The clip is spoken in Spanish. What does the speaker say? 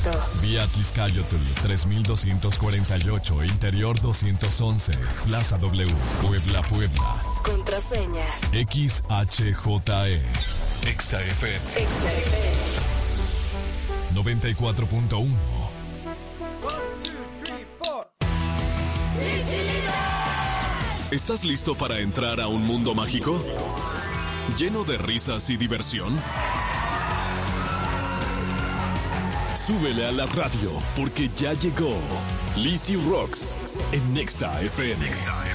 Irapuato. Vía Atlixcáyotl, 3248, Interior 211, Plaza W, Puebla, Puebla. Contraseña. XHJE. XFM. XFM. 94.1. ¿Estás listo para entrar a un mundo mágico? ¿Lleno de risas y diversión? Súbele a la radio, porque ya llegó Lizzy Rocks en Nexa FM.